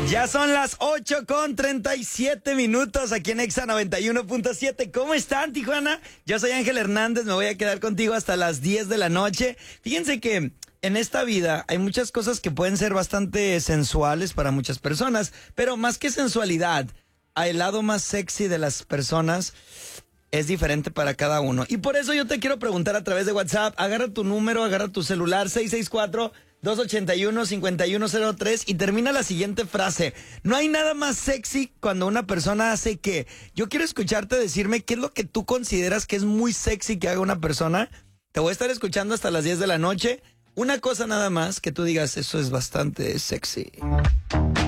Ya son las 8:37 aquí en Exa 91.7. ¿Cómo están, Tijuana? Yo soy Ángel Hernández, me voy a quedar contigo hasta las 10 de la noche. Fíjense que en esta vida hay muchas cosas que pueden ser bastante sensuales para muchas personas, pero más que sensualidad, el lado más sexy de las personas es diferente para cada uno. Y por eso yo te quiero preguntar a través de WhatsApp, agarra tu número, agarra tu celular, 664-281-5103 y termina la siguiente frase. No hay nada más sexy cuando una persona hace que... Yo quiero escucharte decirme qué es lo que tú consideras que es muy sexy que haga una persona. Te voy a estar escuchando hasta las 10 de la noche. Una cosa nada más que tú digas, eso es bastante sexy.